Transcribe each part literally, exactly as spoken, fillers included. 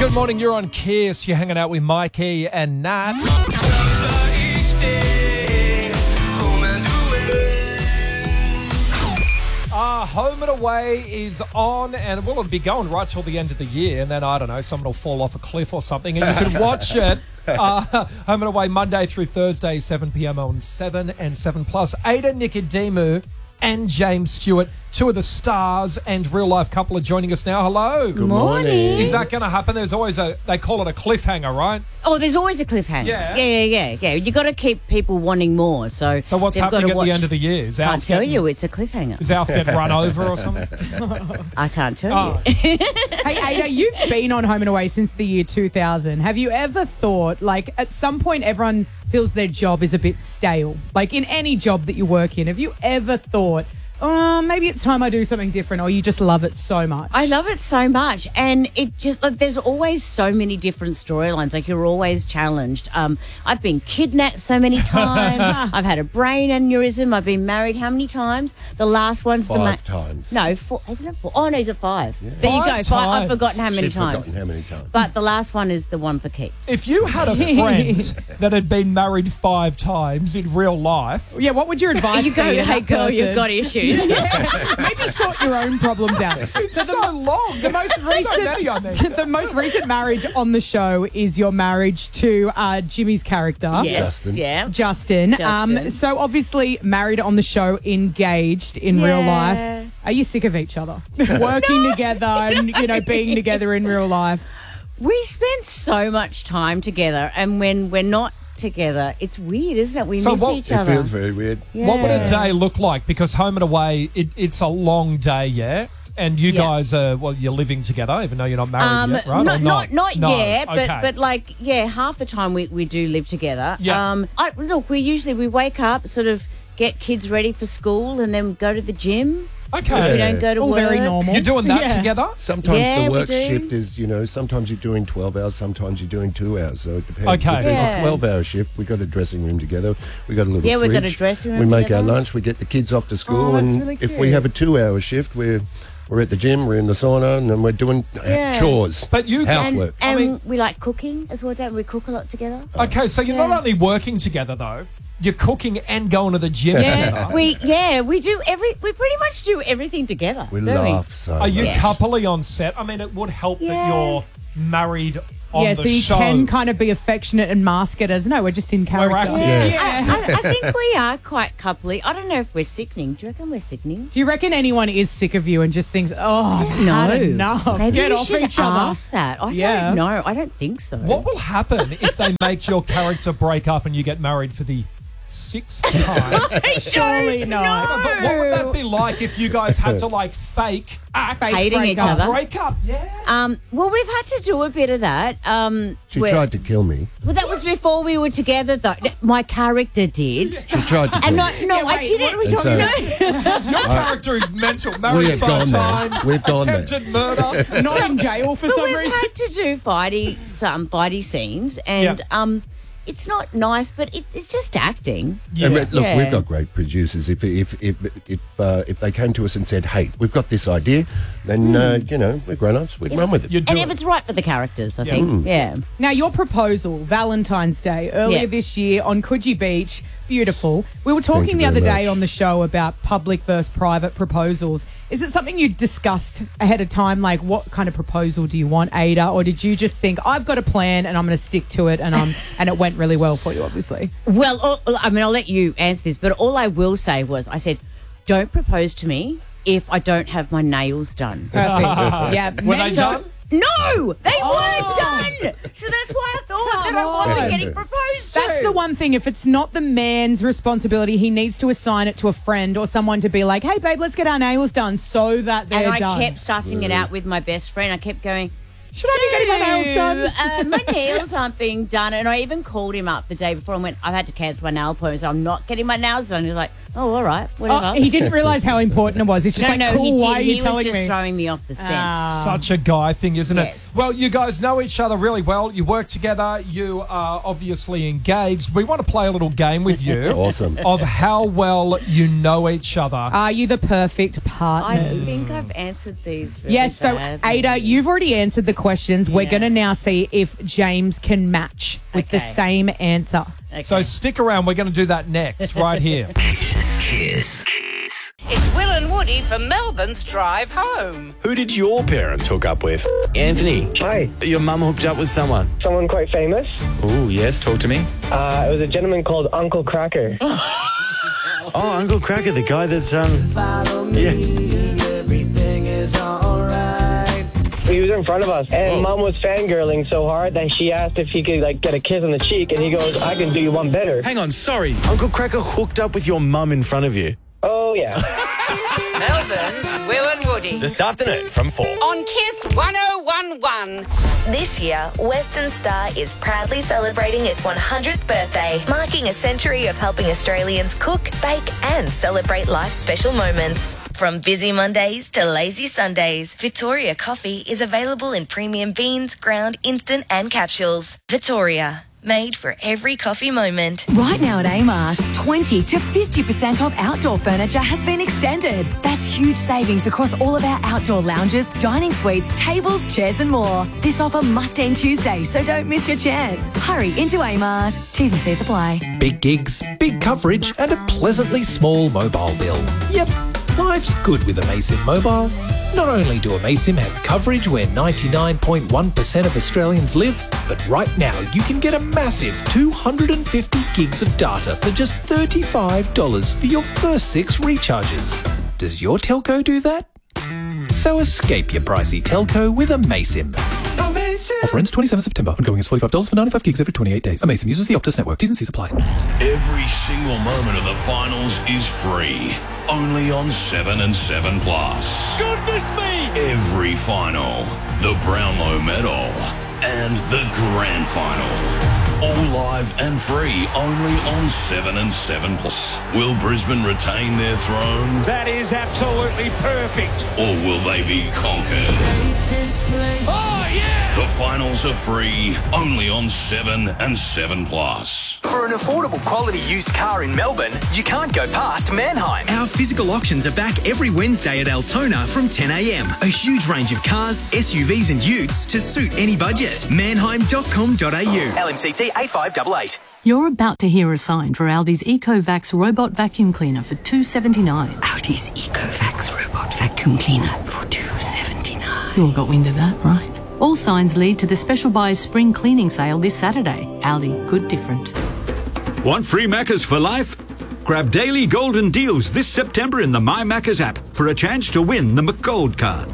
Good morning, you're on Kiss. You're hanging out with Mikey and Nat. Uh, Home and Away is on, and well, it'll be going right till the end of the year, and then, I don't know, someone will fall off a cliff or something, and you can watch it. Uh, Home and Away Monday through Thursday, seven p.m. on seven and seven plus. Ada Nicodemu and James Stewart, two of the stars and real-life couple, are joining us now. Hello. Good morning. Is that going to happen? There's always a, they call it a cliffhanger, right? Oh, there's always a cliffhanger. Yeah. Yeah, yeah, yeah. yeah. You got to keep people wanting more. So, So what's they've happening gotta at watch. the end of the year? Is Can't Alf tell getting, you. It's a cliffhanger. Is Alf getting run over or something? I can't tell Oh. you. Hey, Ada, you've been on Home and Away since the year two thousand. Have you ever thought, like, at some point everyone feels their job is a bit stale? Like, in any job that you work in, have you ever thought, oh, maybe it's time I do something different, or you just love it so much? I love it so much, and it just like, there's always so many different storylines. Like, you're always challenged. Um, I've been kidnapped so many times. I've had a brain aneurysm. I've been married how many times? The last one's Five the ma- times. No, four. Isn't it four? Oh no, is it five? There you Five go. Five. I've times. forgotten how many She's times. forgotten how many times. But the last one is the one for keeps. If you had a friend that had been married five times in real life, Yeah, what would your advice You go, be to hey that girl, person? you've got issues. Maybe sort your own problems out. it's so, long. The most So many, I recent, mean. the most recent marriage on the show is your marriage to uh, Jimmy's character, Yes, Justin. yeah. Justin. Justin. Um, so obviously married on the show, engaged in real Yeah. life. Are you sick of each other, working together and you know being together in real life? We spend so much time together, and when we're not together, it's weird, isn't it? We So miss what- each It other. feels very weird. Yeah. what would a day look like? Because Home and Away, it, it's a long day, yeah? And you Yeah. guys are, well, you're living together, even though you're not married Um, yet, right? not, Or not, not No. yet, but, Okay. but like, yeah, half the time we, we do live together. Yeah. Um, I, look, we usually, we wake up, sort of get kids ready for school, and then go to the gym. Okay. We don't go to All work. very normal. You're doing that Yeah. together? Sometimes Yeah, the we work do. shift is, you know, sometimes you're doing twelve hours, sometimes you're doing two hours. So it depends. Okay. If there's Yeah. a twelve-hour shift, we got a dressing room together. We got a little Yeah, fridge. we've got a dressing room We make our together. lunch. We get the kids off to school, Oh, that's and really if we cute. have a two-hour shift, we're we're at the gym, we're in the sauna, and then we're doing uh, Yeah. chores, But you- And, housework. and I mean- we like cooking as well, don't we? We cook a lot together. Okay, so you're not Yeah. only working together, though, you're cooking and going to the gym Yeah, together. we yeah we do every we pretty much do everything together. we don't laugh so Are you much. coupley on set? I mean, it would help that Yeah. you're married on yeah, the so you show. can kind of be affectionate and mask it as no, we're just in character. acting. Yeah, Yeah. I, I, I think we are quite coupley. I don't know if we're sickening. Do you reckon we're sickening? Do you reckon anyone is sick of you and just thinks, oh, I've No. had enough? Maybe Get we off should each other. ask that. I Yeah. don't know. I don't think so. What will happen if they make your character break up and you get married for the sixth time? Surely not. But what would that be like if you guys had to, like, fake act Fake Hating break each up. other. break up? Yeah. Um, well, we've had to do a bit of that. Um, She where- tried to kill me. Well, that was before we were together, though. My character did. She tried to kill And me. no, no, Yeah, I wait, didn't. what are we And talking so- about? Your character is mental. Married have five gone there. times. We've gone there. attempted murder. Not in jail for But some we've reason. had to do fighty, some fighty scenes, and Yeah. um, it's not nice, but it's it's just acting. Yeah. And we- look, Yeah. we've got great producers. If if if if uh, if they came to us and said, "Hey, we've got this idea," then uh, you know we're grown-ups. We'd run with it. You do And it. if it's right for the characters, I Yeah. think. Yeah. Now, your proposal, Valentine's Day, earlier Yeah. this year on Coogee Beach, beautiful. We were talking you the other very day much. on the show about public versus private proposals. Is it something you discussed ahead of time? Like, what kind of proposal do you want, Ada? Or did you just think, I've got a plan and I'm going to stick to it, and um, and it went really well for you, obviously? Well, all, I mean, I'll let you answer this, but all I will say was, I said, don't propose to me if I don't have my nails done. Perfect. Yeah. Were they men- done? No, they Oh. weren't done. So that's why I thought that I Come wasn't on. getting proposed to. That's the one thing. If it's not the man's responsibility, he needs to assign it to a friend or someone to be like, hey, babe, let's get our nails done so that they're And I done. kept sussing it out with my best friend. I kept going, Should I be getting my nails done? uh, my nails aren't being done. And I even called him up the day before and went, I've had to cancel my nail appointment, so I'm not getting my nails done. He was like, Oh, all right. Whatever. Oh, he didn't realise how important it was. It's just no, like, no, cool, he did. why are you he telling was just me? throwing me off the scent. Ah. Such a guy thing, isn't Yes. it? Well, you guys know each other really well. You work together. You are obviously engaged. We want to play a little game with you. Awesome. Of how well you know each other. Are you the perfect I partners? think I've answered these really Yes, so badly. Ada, you've already answered the questions. We're Yeah. going to now see if James can match with the Okay. same answer. Okay. So stick around. We're going to do that next, right here. Kiss. It's Will and Woody for Melbourne's Drive Home. Who did your parents hook up with? Anthony, Hi, your mum hooked up with someone. someone quite famous. Oh, yes, talk to me. Uh, it was a gentleman called Uncle Cracker. Oh, Uncle Cracker, the guy that's, um, yeah. He was in front of us, and Mom was fangirling so hard that she asked if he could like get a kiss on the cheek, and he goes, "I can do you one better." Hang on, sorry. Uncle Cracker hooked up with your mum in front of you. Oh yeah. Melbourne's Will and Woody. This afternoon from four. On Kiss one oh one one. This year, Western Star is proudly celebrating its one hundredth birthday, marking a century of helping Australians cook, bake and celebrate life's special moments. From busy Mondays to lazy Sundays, Victoria Coffee is available in premium beans, ground, instant and capsules. Victoria, made for every coffee moment. Right now at Amart, twenty to fifty percent off outdoor furniture has been extended. That's huge savings across all of our outdoor lounges, dining suites, tables, chairs and more. This offer must end Tuesday, so don't miss your chance. Hurry into Amart. T's and C's apply. Big gigs, big coverage, and a pleasantly small mobile bill. Yep, life's good with Amasim Mobile. Not only do Amasim have coverage where ninety-nine point one percent of Australians live, but right now you can get a massive two hundred fifty gigs of data for just thirty-five dollars for your first six recharges. Does your telco do that? So escape your pricey telco with Amasim. Offer ends twenty-seventh of September. Ongoing is forty-five dollars for ninety-five gigs every twenty-eight days. Amasim uses the Optus network. T's and C's apply. Every single moment of the finals is free. Only on seven and seven Plus. Goodness me! Every final, the Brownlow Medal, and the Grand Final. All live and free, only on seven and seven Plus. Will Brisbane retain their throne? That is absolutely perfect. Or will they be conquered? Oh, yeah! The finals are free, only on seven and seven Plus. For an affordable quality used car in Melbourne, you can't go past Manheim. Our physical auctions are back every Wednesday at Altona from ten a m. A huge range of cars, S U Vs and utes to suit any budget. manheim dot com dot a u. L M C T eight five eight eight. You're about to hear a sign for Aldi's EcoVax robot vacuum cleaner for two dollars seventy-nine. Aldi's EcoVax robot vacuum cleaner for two dollars seventy-nine. You all got wind of that, right? All signs lead to the Special Buys Spring Cleaning Sale this Saturday. Aldi, good different. Want free Maccas for life? Grab daily golden deals this September in the My Maccas app for a chance to win the McGold card.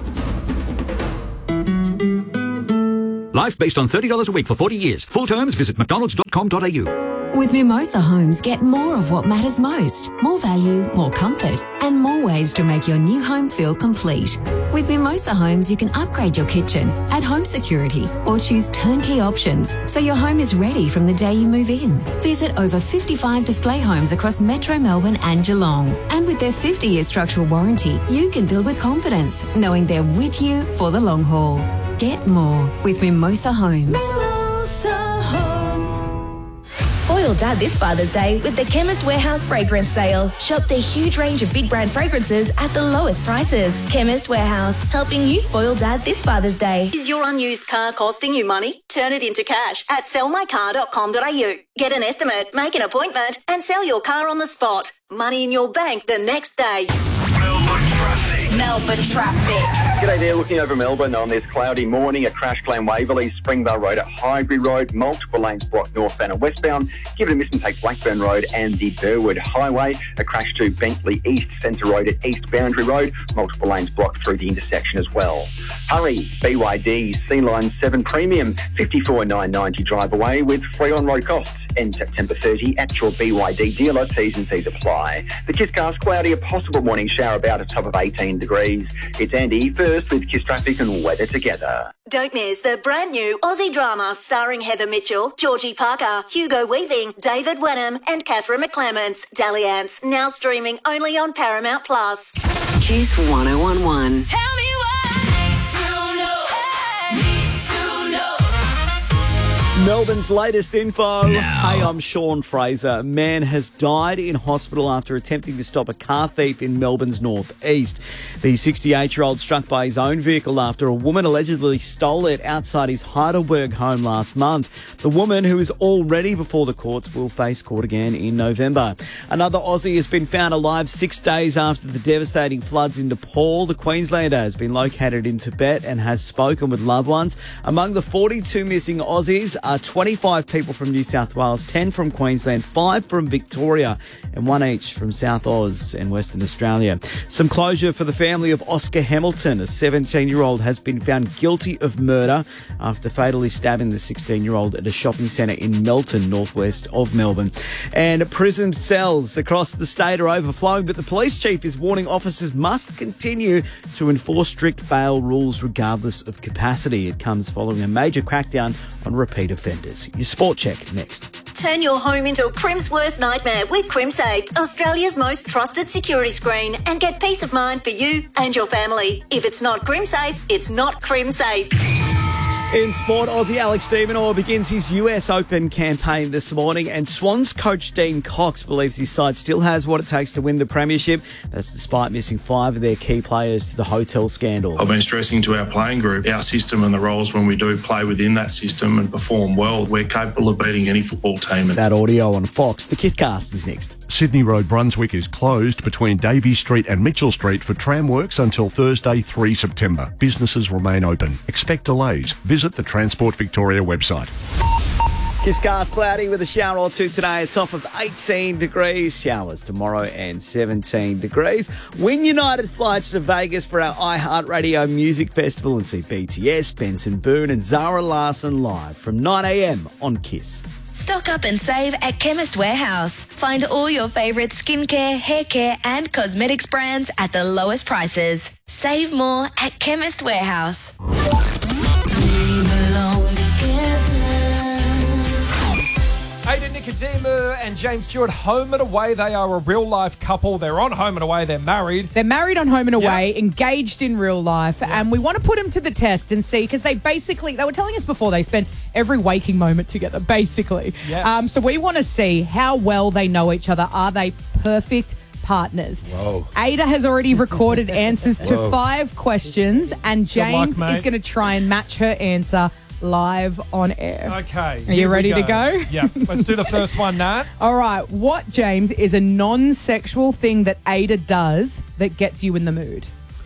Life based on thirty dollars a week for forty years. Full terms, visit mcdonalds dot com dot a u. With Mimosa Homes, get more of what matters most. More value, more comfort, and more ways to make your new home feel complete. With Mimosa Homes, you can upgrade your kitchen, add home security, or choose turnkey options so your home is ready from the day you move in. Visit over fifty-five display homes across Metro Melbourne and Geelong. And with their fifty-year structural warranty, you can build with confidence, knowing they're with you for the long haul. Get more with Mimosa Homes. Mimosa Homes. Spoil Dad this Father's Day with the Chemist Warehouse Fragrance Sale. Shop their huge range of big brand fragrances at the lowest prices. Chemist Warehouse, helping you spoil Dad this Father's Day. Is your unused car costing you money? Turn it into cash at sell my car dot com dot a u. Get an estimate, make an appointment, and sell your car on the spot. Money in your bank the next day. Melbourne traffic. G'day there, looking over Melbourne on this cloudy morning. A crash claim Waverley, Springvale Road at Highbury Road, multiple lanes blocked northbound and westbound. Give it a miss and take Blackburn Road and the Burwood Highway. A crash to Bentley East Centre Road at East Boundary Road, multiple lanes blocked through the intersection as well. Hurry, B Y D, C Line seven Premium, fifty-four nine ninety drive away with free on-road costs. Ends September thirtieth at your B Y D dealer. T's and C's apply. The Kisscast, cloudy, a possible morning shower about a top of eighteen degrees. It's Andy first with Kiss Traffic and weather together. Don't miss the brand new Aussie drama starring Heather Mitchell, Georgie Parker, Hugo Weaving, David Wenham and Catherine McClements. Dalliance, now streaming only on Paramount Plus. Kiss one oh one one. Tell me Melbourne's latest info. Hey, I'm Sean Fraser. A man has died in hospital after attempting to stop a car thief in Melbourne's northeast. The sixty-eight-year-old struck by his own vehicle after a woman allegedly stole it outside his Heidelberg home last month. The woman, who is already before the courts, will face court again in November. Another Aussie has been found alive six days after the devastating floods in Nepal. The Queenslander has been located in Tibet and has spoken with loved ones. Among the forty-two missing Aussies are twenty-five people from New South Wales, ten from Queensland, five from Victoria, and one each from South Oz and Western Australia. Some closure for the family of Oscar Hamilton. A seventeen-year-old has been found guilty of murder after fatally stabbing the sixteen-year-old at a shopping centre in Melton, northwest of Melbourne. And prison cells across the state are overflowing, but the police chief is warning officers must continue to enforce strict bail rules regardless of capacity. It comes following a major crackdown on repeat offenders. Your sport check next. Turn your home into a Crim's worst nightmare with CrimSafe, Australia's most trusted security screen, and get peace of mind for you and your family. If it's not CrimSafe, it's not CrimSafe. In sport, Aussie Alex de Minaur begins his U S Open campaign this morning, and Swans coach Dean Cox believes his side still has what it takes to win the premiership. That's despite missing five of their key players to the hotel scandal. I've been stressing to our playing group, our system and the roles when we do play within that system and perform well, we're capable of beating any football team. That audio on Fox. The Kisscast is next. Sydney Road, Brunswick is closed between Davey Street and Mitchell Street for tram works until Thursday, the third of September. Businesses remain open. Expect delays. Visit the Transport Victoria website. Kisscast, cloudy with a shower or two today, a top of eighteen degrees. Showers tomorrow and seventeen degrees. Win United flights to Vegas for our iHeartRadio Music Festival and see B T S, Benson Boone and Zara Larsson live from nine a.m. on Kiss. Stock up and save at Chemist Warehouse. Find all your favourite skincare, hair care and cosmetics brands at the lowest prices. Save more at Chemist Warehouse. Ada Nicodemu and James Stewart, Home and Away. They are a real-life couple. They're on Home and Away. They're married. They're married on Home and Away, Yep. engaged in real life, Yep. and we want to put them to the test and see, because they basically, they were telling us before, they spend every waking moment together, basically. Yes. Um, so we want to see how well they know each other. Are they perfect partners? Whoa. Ada has already recorded answers to Whoa. five questions, and Good luck, James mate. is going to try and match her answer live on air. Okay. Are here you we ready to go? Yeah. Let's do the first one, Nat. All right. What, James, is a non-sexual thing that Ada does that gets you in the mood?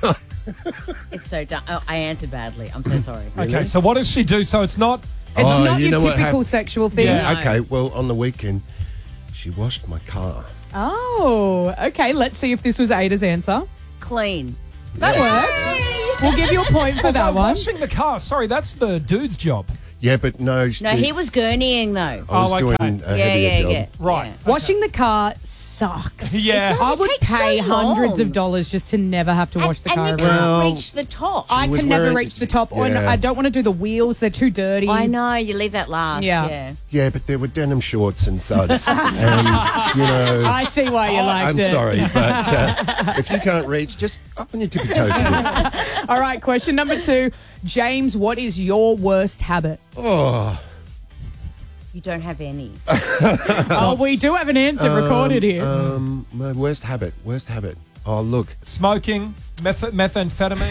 It's so dumb. Oh, I answered badly. I'm so sorry. Okay, so what does she do? So it's not... It's Oh, not you your know what typical hap- sexual thing. Yeah. Okay, well, on the weekend, she washed my car. Oh, okay. Let's see if this was Ada's answer. Clean. That works. We'll give you a point for that Although one. washing the car, sorry, that's the dude's job. Yeah, but no. she- No, he was gurneying though. I was Oh, doing okay. a yeah, heavier yeah, job. yeah. Right. Yeah. Washing the car sucks. Yeah. It I does. would It takes pay so hundreds long. of dollars just to never have to wash And, the car. and you every can't day. Well, reach the top. I was can never wearing- reach the top, or Yeah. I don't want to do the wheels. They're too dirty. I know, you leave that last. Yeah. Yeah. Yeah, but there were denim shorts and suds. and, you know. I see why you liked I'm it. sorry, but uh, if you can't reach, just up on your tippy toes a bit. All right, question number two. James, what is your worst habit? Oh. You don't have any. Oh, we do have an answer recorded here. Um, my worst habit. Worst habit. Oh, look. Smoking, meth- methamphetamine.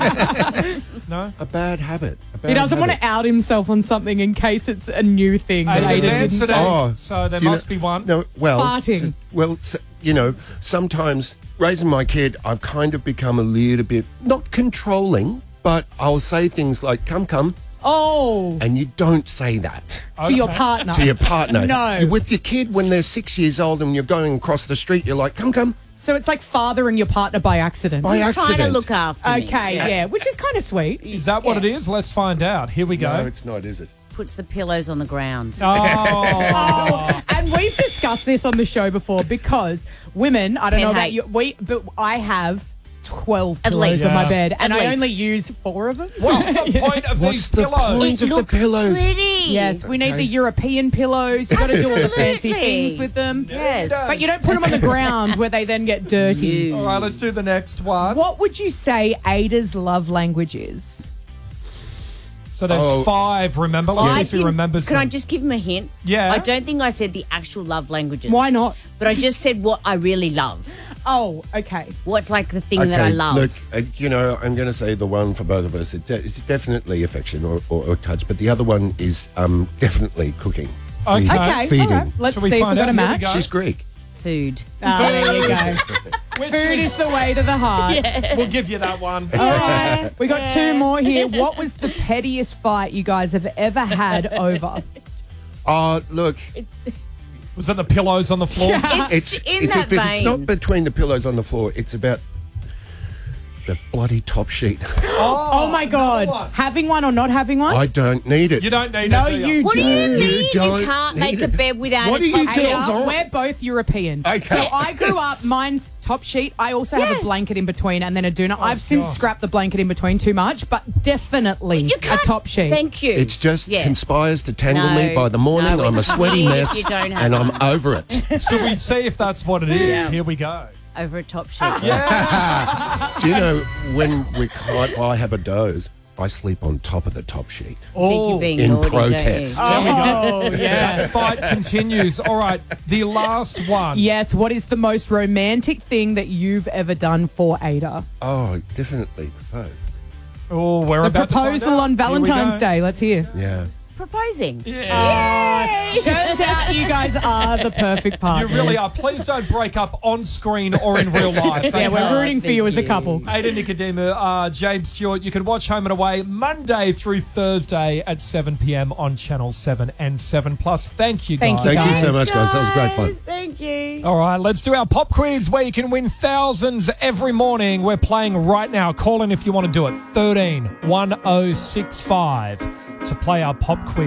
No? A bad habit. A bad He doesn't want habit. to out himself on something in case it's a new thing that Ada's Ada didn't answered say. it, Oh, so there do you must know- be one. No, well, Farting. s- well, s- you know, sometimes raising my kid, I've kind of become a little bit not controlling, but I'll say things like "come, come," Oh, and you don't say that to your partner. to your partner. No. You're with your kid when they're six years old, and you're going across the street. You're like, "Come, come." So it's like fathering your partner by accident. By Trying to accident. look after me. Okay, yeah, which is kind of sweet. Is that what Yeah. it is? Let's find out. Here we go. No, it's not, is it? puts the pillows on the ground. Oh, and we've discussed this on the show before because women, I don't Pen know about hate. you, we, but I have twelve At pillows least. on my Yeah. bed, and At I least. only use four of them. What's the point of What's these the pillows? point of the Looks pillows? pretty. Yes, we need Okay. the European pillows. You've got to do all the fancy Absolutely. things with them. Yes. But you don't put them on the ground where they then get dirty. All right, let's do the next one. What would you say Ada's love language is? So there's Oh. five, remember? Let's see I if he didn't- remembers Can I them. just give him a hint? Yeah. I don't think I said the actual love languages. Why not? But I just said what I really love. Oh, okay. What's like the thing that I love? Look, uh, you know, I'm going to say the one for both of us. It de- it's definitely affection or, or, or touch, but the other one is um, definitely cooking. Okay. Feeding. Okay, Feeding. all right. Let's Shall we see if find we've got out? a Here we match. go. She's Greek. Food. Ah, there you go. Which Food is the way to the heart. We'll give you that one. All right, we got two more here. What was the pettiest fight you guys have ever had over? Oh, look, Was it the pillows on the floor? It's, it's in it's, that if vein. it's not between the pillows on the floor. It's about the bloody top sheet. Oh, my God. one. Having one or not having one? I don't need it. You don't need no, it, do you What do you do. mean you, don't can't need make a it. bed without What a are you top girls sheet? on? We're both European. Okay. So I grew up, mine's top sheet. I also have Yeah. a blanket in between and then a doona. I've since God. scrapped the blanket in between too much, but definitely You a can't. top sheet. Thank you. It's just Yeah. conspires to tangle No. me by the morning. No, I'm a it's sweaty weird mess, if you don't have and I'm one. over it. Should we see if that's what it is? Yeah. Here we go. Over a top sheet. Do you know when we if I have a doze, I sleep on top of the top sheet. I think you're being in naughty, protest. don't you? Oh, yeah. That fight continues. All right, the last one. Yes, what is the most romantic thing that you've ever done for Ada? Oh, definitely propose. Oh, we're The about to find proposal out. on Here we Valentine's go. Day. Let's hear. Yeah. Proposing. Yeah. Turns out you guys are the perfect You partners. really are. Please don't break up on screen or in real life. Yeah, we're Okay? rooting for you as a couple. Ada Nicodemu, uh, James Stewart. You can watch Home and Away Monday through Thursday at seven p.m. on Channel seven and seven Plus. Thank you, guys. Thank you, Thank you so guys. much, guys. That was great fun. Thank you. All right, let's do our pop quiz where you can win thousands every morning. We're playing right now. Call in if you want to do it. thirteen one oh six five to play our pop quiz.